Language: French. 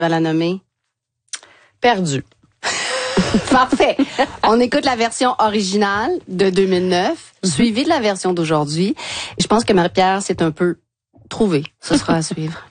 va la nommer? Perdu. Parfait. On écoute la version originale de 2009, suivie de la version d'aujourd'hui. Et je pense que Marie-Pierre s'est un peu trouvée. Ce sera à suivre.